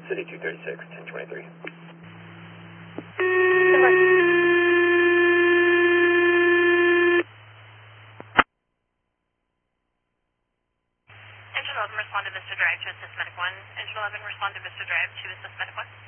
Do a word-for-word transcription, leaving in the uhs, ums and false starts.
City two thirty-six, ten twenty-three. Engine eleven, respond to Vista Drive to assist Medic one. Engine eleven, respond to Vista Drive to assist Medic one.